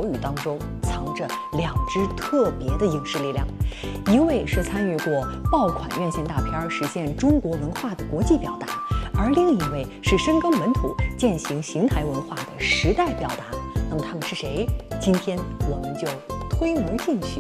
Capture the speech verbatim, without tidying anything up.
语当中藏着两支特别的影视力量，一位是参与过爆款院线大片实现中国文化的国际表达，而另一位是深耕本土践行邢台文化的时代表达。那么他们是谁？今天我们就推门进去